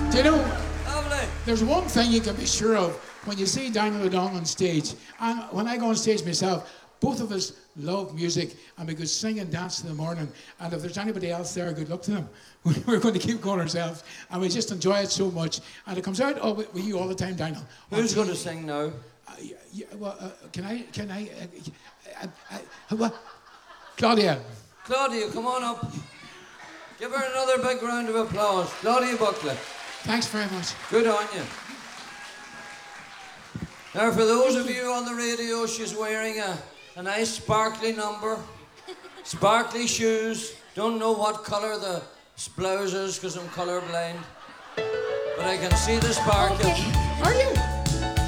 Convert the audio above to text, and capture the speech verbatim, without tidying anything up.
Do you know, Lovely. there's one thing you can be sure of when you see Daniel O'Donnell on stage, and when I go on stage myself, both of us love music, and we could sing and dance in the morning, and if there's anybody else there, good luck to them. We're going to keep going ourselves, and we just enjoy it so much, and it comes out oh, with, with you all the time, Daniel. Who's going to sing now? Uh, yeah, yeah, well, uh, can I, can I, uh, uh, uh, what? Claudia. Claudia, come on up. Give her another big round of applause. Claudia Buckley. Thanks very much. Good on you. Now, for those of you on the radio, she's wearing a, a nice sparkly number, sparkly shoes. Don't know what colour the blouse is because I'm colour blind, but I can see the sparkle. Okay. Are you?